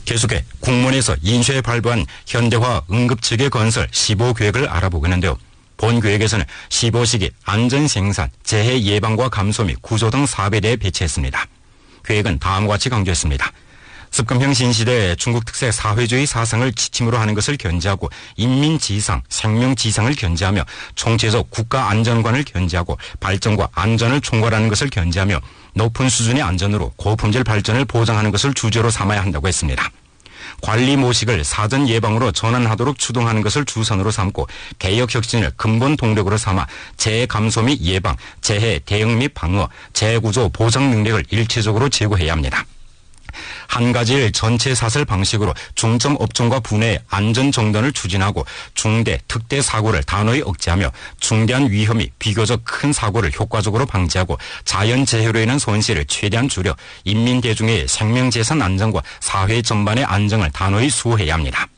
계속해 국문에서 인쇄에 발부한 현대화 응급체계 건설 15계획을 알아보겠는데요. 본 계획에서는 15시기 안전생산, 재해 예방과 감소 및 구조 등 사업에 대해 배치했습니다. 계획은 다음과 같이 강조했습니다. 습금형 신시대에 중국 특색 사회주의 사상을 지침으로 하는 것을 견제하고 인민지상, 생명지상을 견제하며 총체적 국가안전관을 견제하고 발전과 안전을 총괄하는 것을 견제하며 높은 수준의 안전으로 고품질 발전을 보장하는 것을 주제로 삼아야 한다고 했습니다. 관리 모식을 사전 예방으로 전환하도록 추동하는 것을 주선으로 삼고 개혁 혁신을 근본 동력으로 삼아 재해 감소 및 예방, 재해 대응 및 방어, 재해구조 보장 능력을 일체적으로 제고해야 합니다. 한 가지를 전체 사슬 방식으로 중점 업종과 분야의 안전 정돈을 추진하고 중대, 특대 사고를 단호히 억제하며 중대한 위험이 비교적 큰 사고를 효과적으로 방지하고 자연재해로 인한 손실을 최대한 줄여 인민대중의 생명재산 안전과 사회 전반의 안정을 단호히 수호해야 합니다.